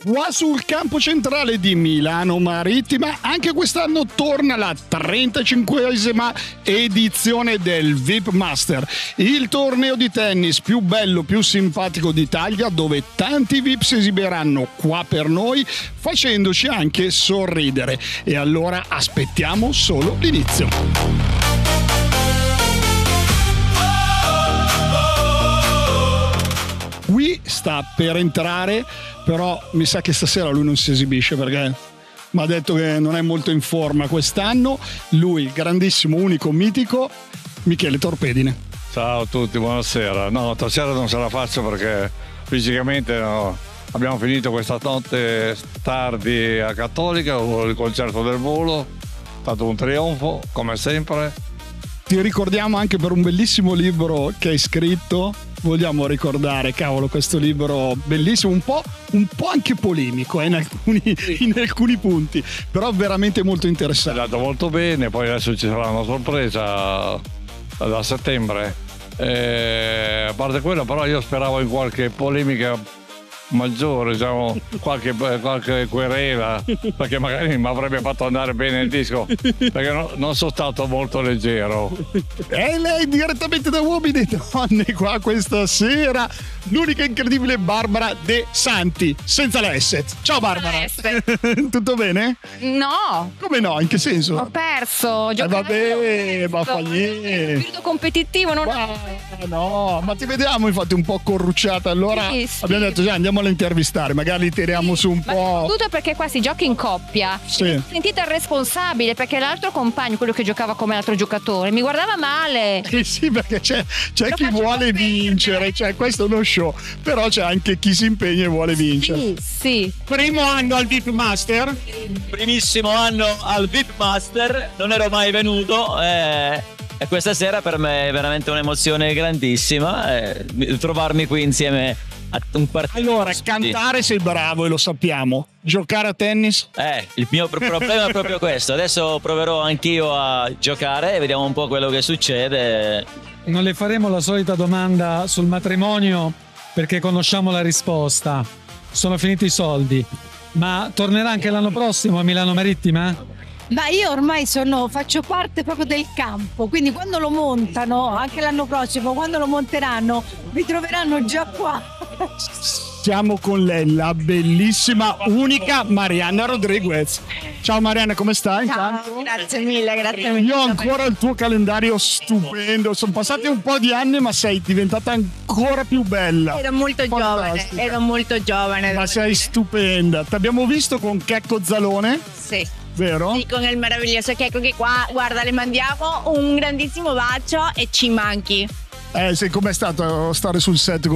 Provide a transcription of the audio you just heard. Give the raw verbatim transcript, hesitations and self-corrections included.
Qua sul campo centrale di Milano Marittima anche quest'anno torna la trentacinquesima edizione del V I P Master, il torneo di tennis più bello, più simpatico d'Italia, dove tanti V I P si esibiranno qua per noi facendoci anche sorridere. E allora aspettiamo solo l'inizio. Qui sta per entrare, però mi sa che stasera lui non si esibisce perché mi ha detto che non è molto in forma quest'anno. Lui, il grandissimo, unico, mitico Michele Torpedine. Ciao a tutti, buonasera. No, stasera non ce la faccio perché fisicamente no. Abbiamo finito questa notte tardi a Cattolica, il concerto del volo, è stato un trionfo come sempre. Ti ricordiamo anche per un bellissimo libro che hai scritto. Vogliamo ricordare, cavolo, questo libro bellissimo, un po', un po' anche polemico eh, in, alcuni, in alcuni punti, però veramente molto interessante. È andato molto bene, poi adesso ci sarà una sorpresa da settembre. E, a parte quello, però io speravo in qualche polemica maggiore, diciamo, qualche, qualche querela, perché magari mi avrebbe fatto andare bene il disco, perché no, non sono stato molto leggero. E lei direttamente da Uomini e Donne qua questa sera, l'unica incredibile Barbara De Santi, senza l'S. Ciao Barbara. Tutto bene? No. Come no? In che senso? Ho perso. Eh vabbè, ma fa niente. Spirito competitivo non ma, no, ma ti vediamo infatti un po' corrucciata, allora sì, sì. Abbiamo detto già andiamo a intervistare, magari li tiriamo su un ma po'. Tutto perché qua si gioca in coppia. Sì. Sentite il responsabile perché l'altro compagno, quello che giocava come l'altro giocatore, mi guardava male. Sì, sì, perché c'è, c'è chi vuole vincere, cioè questo è uno show, però c'è anche chi si impegna e vuole vincere. Sì, sì. Primo anno al V I P Master. Primissimo anno al V I P Master, non ero mai venuto eh, e questa sera per me è veramente un'emozione grandissima eh, trovarmi qui insieme a un partito. Allora, cantare sei bravo e lo sappiamo, giocare a tennis? Eh, il mio problema è proprio questo, adesso proverò anch'io a giocare e vediamo un po' quello che succede. Non le faremo la solita domanda sul matrimonio perché conosciamo la risposta, sono finiti i soldi, ma tornerà anche l'anno prossimo a Milano Marittima? Ma io ormai sono, faccio parte proprio del campo, quindi quando lo montano, anche l'anno prossimo, quando lo monteranno, vi troveranno già qua. Siamo con lei, la bellissima, unica Marianna Rodriguez. Ciao Marianna, come stai? Ciao, Intanto? grazie mille, grazie mille. Io ho ancora il tuo calendario stupendo, sono passati un po' di anni ma sei diventata ancora più bella. Ero molto Fantastica. giovane, ero molto giovane. Ma sei stupenda, ti abbiamo visto con Checco Zalone, Sì. vero? Sì, con il meraviglioso Checco che qua, guarda, le mandiamo un grandissimo bacio e ci manchi. Eh sì, com'è stato stare sul set